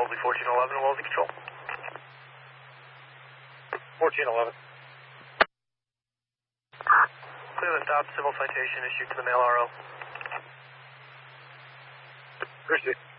Wellesley 1411, Wellesley Control. 1411. Clear the stop, civil citation issued to the mail RO. Appreciate it.